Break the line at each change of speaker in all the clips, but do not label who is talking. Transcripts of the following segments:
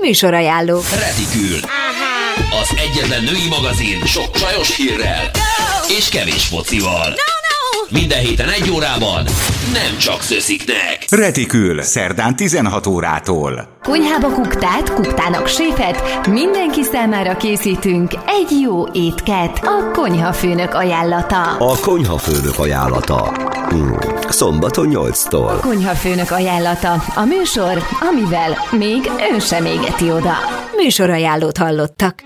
Műsorajánló.
Retikül. Az egyetlen női magazin sok csajos hírrel és kevés focival. Minden héten 1 órában nem csak szösziknek.
Retikül, szerdán 16 órától.
Konyhába kuktát, kuktának séfet, mindenki számára készítünk egy jó étket. A konyhafőnök ajánlata.
A konyhafőnök ajánlata. Szombaton 8-tól.
A konyhafőnök ajánlata. A műsor, amivel még ön sem égeti oda. Műsorajánlót hallottak.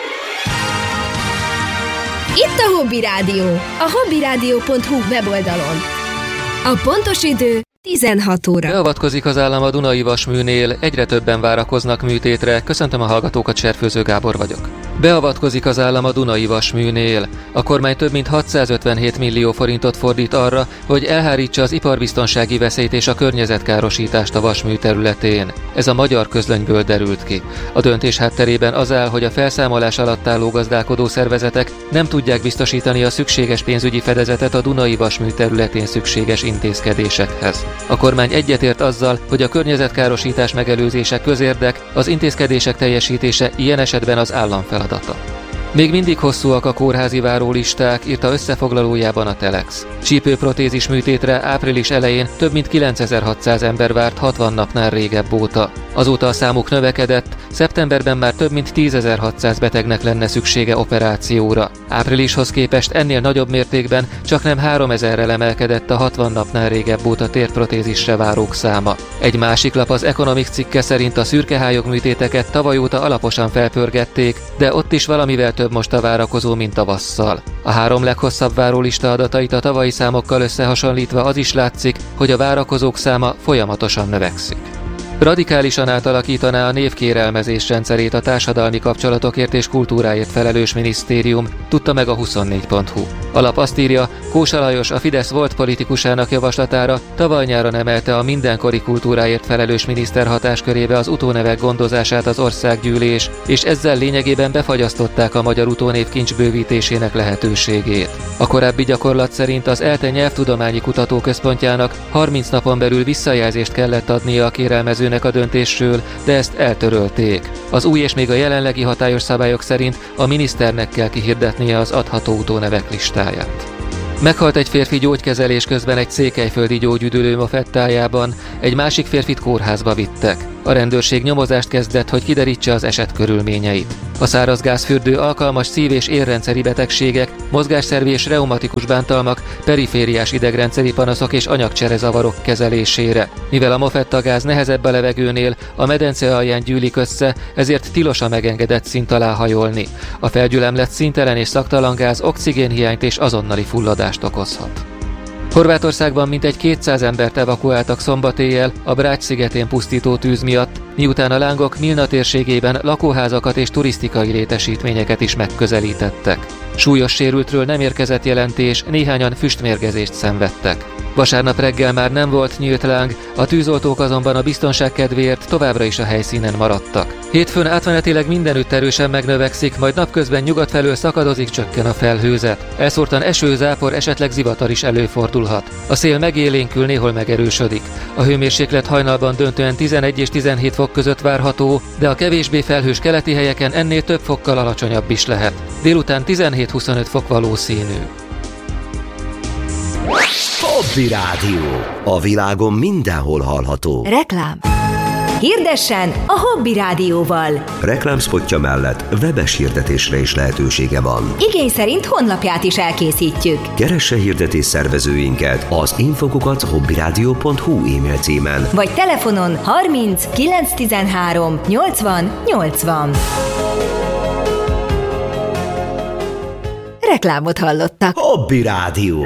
Itt a Hobby Rádió, a hobbyradio.hu weboldalon. A pontos idő 16 óra.
Beavatkozik az állam a Dunai Vasműnél, egyre többen várakoznak műtétre. Köszöntöm a hallgatókat, Cserfőző Gábor vagyok. Beavatkozik az állam a Dunai Vasműnél. A kormány több mint 657 millió forintot fordít arra, hogy elhárítsa az iparbiztonsági veszélyt és a környezetkárosítást a vasmű területén. Ez a Magyar Közlönyből derült ki. A döntés hátterében az áll, hogy a felszámolás alatt álló gazdálkodó szervezetek nem tudják biztosítani a szükséges pénzügyi fedezetet a Dunai Vasmű területén szükséges intézkedésekhez. A kormány egyetért azzal, hogy a környezetkárosítás megelőzése közérdek, az intézkedések teljesítése ilyen esetben az állam feladata. Még mindig hosszúak a kórházi várólisták, írta összefoglalójában a Telex. Csípőprotézis műtétre április elején több mint 9600 ember várt 60 napnál régebb óta. Azóta a számuk növekedett, szeptemberben már több mint 10.600 betegnek lenne szüksége operációra. Áprilishoz képest ennél nagyobb mértékben csaknem 3000-rel emelkedett a 60 napnál régebb óta térprotézisre várók száma. Egy másik lap, az Economic cikke szerint a szürkehályog műtéteket tavaly óta alaposan felpörgették, de ott is valamivel több most a várakozó, mint tavasszal. A 3 leghosszabb várólista adatait a tavalyi számokkal összehasonlítva az is látszik, hogy a várakozók száma folyamatosan növekszik. Radikálisan átalakítaná a névkérelmezés rendszerét a társadalmi kapcsolatokért és kultúráért felelős minisztérium, tudta meg a 24.hu. A lap azt írja, Kósa Lajos, a Fidesz volt politikusának javaslatára tavaly nyáron emelte a mindenkori kultúráért felelős miniszter hatáskörébe az utónevek gondozását az országgyűlés, és ezzel lényegében befagyasztották a magyar utónévkincs bővítésének lehetőségét. A korábbi gyakorlat szerint az ELTE Nyelvtudományi Kutatóközpontjának 30 napon belül visszajelzést kellett adnia a kérelmezőnek a döntésről, de ezt eltörölték. Az új és még a jelenlegi hatályos szabályok szerint a miniszternek kell kihirdetnie az adható utónevek listáját. Meghalt egy férfi gyógykezelés közben egy székelyföldi gyógyüdülő mofettájában, egy másik férfit kórházba vittek. A rendőrség nyomozást kezdett, hogy kiderítse az eset körülményeit. A szárazgázfürdő alkalmas szív- és érrendszeri betegségek, mozgásszervi és reumatikus bántalmak, perifériás idegrendszeri panaszok és anyagcserezavarok kezelésére. Mivel a mofettagáz nehezebb a levegőnél, a medence alján gyűlik össze, ezért tilos a megengedett szint alá hajolni. A felgyülemlett színtelen és szaktalan gáz oxigénhiányt és azonnali fulladást okozhat. Horvátországban mintegy 200 embert evakuáltak szombat éjjel a Brač szigetén pusztító tűz miatt, miután a lángok Milna térségében lakóházakat és turisztikai létesítményeket is megközelítettek. Súlyos sérültről nem érkezett jelentés, néhányan füstmérgezést szenvedtek. Vasárnap reggel már nem volt nyílt láng, a tűzoltók azonban a biztonság kedvéért továbbra is a helyszínen maradtak. Hétfőn átmenetileg mindenütt erősen megnövekszik, majd napközben nyugat felől szakadozik, csökken a felhőzet. Elszórtan eső, zápor, esetleg zivatar is előfordulhat. A szél megélénkül, néhol megerősödik. A hőmérséklet hajnalban döntően 11 és 17 fok között várható, de a kevésbé felhős keleti helyeken ennél több fokkal alacsonyabb is lehet. Délután 17-25 fok valószínű.
Hobby Rádió. A világon mindenhol hallható.
Reklám. Hirdessen a Hobby Rádióval.
Reklámspotja mellett webes hirdetésre is lehetősége van.
Igény szerint honlapját is elkészítjük.
Keresse hirdetés szervezőinket az info@hobbyradio.hu e-mail címen.
Vagy telefonon 30 913 80 80. Reklámot hallottak.
Hobby Rádió.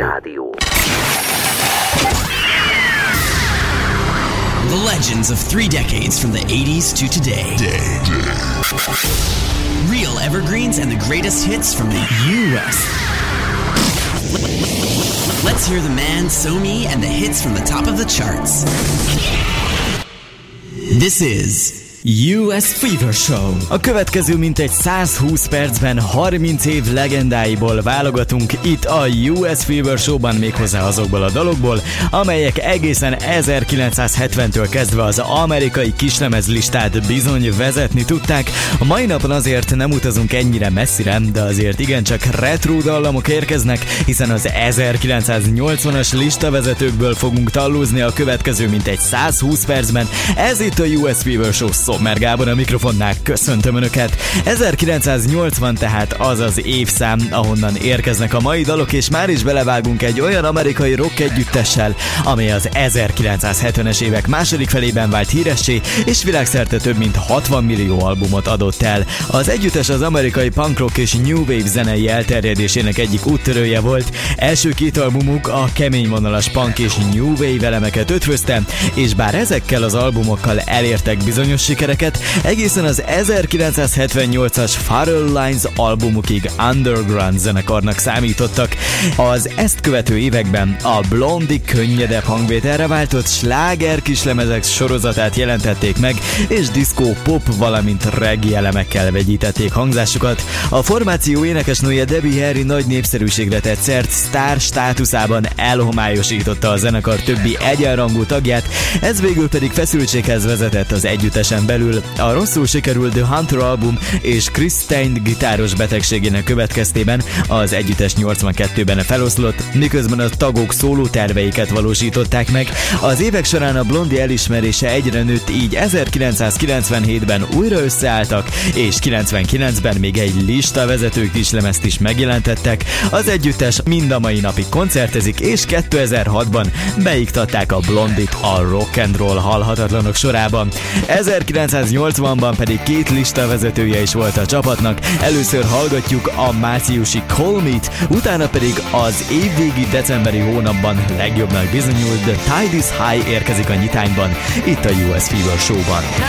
The legends of 3 decades from the 80s to today. Real evergreens and the greatest hits from the U.S. Let's hear the man, So-Me, and the hits from the top of the charts. This is
US Fever Show. A következő mintegy 120 percben 30 év legendáiból válogatunk itt a US Fever Showban, méghozzá azokból a dalokból, amelyek egészen 1970-től kezdve az amerikai kislemezlistát bizony vezetni tudták. A mai napon azért nem utazunk ennyire messzire, de azért igencsak retro dallamok érkeznek, hiszen az 1980-as listavezetőkből fogunk tallózni a következő mintegy 120 percben. Ez itt a US Fever Show, Sommer Gábor a mikrofonnál, köszöntöm Önöket. 1980 tehát az az évszám, ahonnan érkeznek a mai dalok, és már is belevágunk egy olyan amerikai rock együttessel, amely az 1970-es évek második felében vált híressé, és világszerte több mint 60 millió albumot adott el. Az együttes az amerikai punk rock és new wave zenei elterjedésének egyik úttörője volt. Első két albumuk a kemény vonalas punk és new wave elemeket ötvözte, és bár ezekkel az albumokkal elértek bizonyos sikereket, egészen az 1978-as Pharrell Lines albumukig underground zenekarnak számítottak. Az ezt követő években a Blondie könnyedebb hangvételre váltott sláger kislemezek sorozatát jelentették meg, és disco, pop, valamint reggae elemekkel vegyítették hangzásukat. A formáció énekesnője Debbie Harry nagy népszerűségre tett szert, sztár státuszában elhomályosította a zenekar többi egyenrangú tagját, ez végül pedig feszültséghez vezetett az együttesen belül. A rosszul sikerült The Hunter album és Chris Stein gitáros betegségének következtében az együttes 82-ben feloszlott, miközben a tagok szóló terveiket valósították meg. Az évek során a Blondie elismerése egyre nőtt, így 1997-ben újra összeálltak, és 99-ben még egy listavezető kislemezt is megjelentettek. Az együttes mind a mai napig koncertezik, és 2006-ban beiktatták a Blondit a rock and roll halhatatlanok sorában. 1980-ban pedig két listavezetője is volt a csapatnak. Először hallgatjuk a márciusi Call Me-t, utána pedig az évvégi decemberi hónapban legjobbnak bizonyult The Tide is High érkezik a nyitányban, itt a US Fever Show-ban.